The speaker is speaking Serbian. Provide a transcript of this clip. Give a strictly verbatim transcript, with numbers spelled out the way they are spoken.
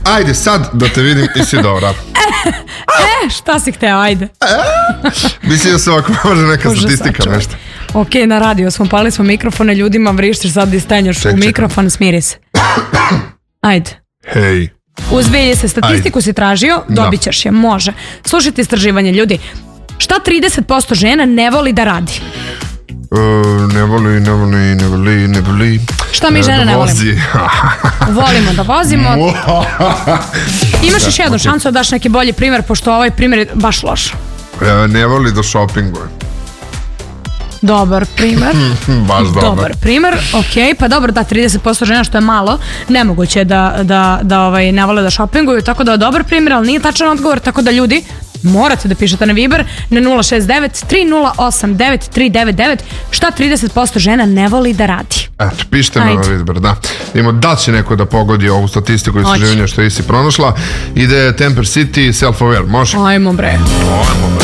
Ajde sad da te vidim Isidora. E, šta si hteo, ajde. E? Mislim da se ovako može neka statistika nešto. Ok, na radio smo, pali smo mikrofone, ljudima vrištiš sad i stenjaš u mikrofon, smiri se. Ajde. Hej. Uzbilji se, statistiku si tražio, dobit ćeš je, može. Slušajte istraživanje, ljudi. Šta trideset posto žena ne voli da radi? Uh, ne voli, ne voli, ne voli, ne voli. Šta mi žene ne volimo? Volimo da vozimo. Imaš još jednu šansu da daš neki bolji primjer, pošto ovaj primjer je baš loš. Ne voli da shoppinguje. Dobar primjer. Baš dobar. Dobar primjer, ok, pa dobro, da, trideset posto žena što je malo, nemoguće da, da, da ovaj, ne vole da shoppinguju, tako da je dobar primjer, ali nije tačan odgovor, tako da ljudi, morate da pišete na Viber na nula šest devet tri nula osam devet tri devet devet šta trideset posto žena ne voli da radi. Eto, pišite me na Viber, da. Imamo da će neko da pogodi ovu statistiku istraživanja što isi pronašla. Ide Temper City, Self Aware, može? Ajmo bre. Ajmo bre.